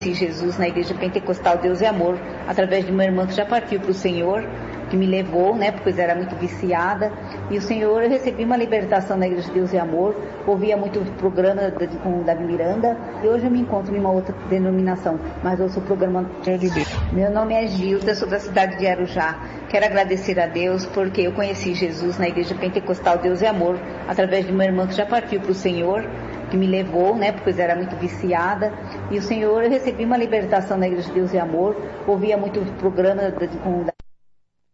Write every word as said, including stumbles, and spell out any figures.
Jesus na Igreja Pentecostal Deus e Amor, através de uma irmã que já partiu para o Senhor, que me levou, né, porque eu era muito viciada, e o Senhor, eu recebi uma libertação na Igreja de Deus e Amor, ouvia muito o programa de, com o Davi Miranda, e hoje eu me encontro em uma outra denominação, mas eu sou o programa de Deus. Meu nome é Gilda, sou da cidade de Arujá. Quero agradecer a Deus porque eu conheci Jesus na Igreja Pentecostal Deus e Amor, através de uma irmã que já partiu para o Senhor, que me levou, né, porque eu era muito viciada, e o Senhor, eu recebi uma libertação na Igreja de Deus e Amor, ouvia muito o programa de, com o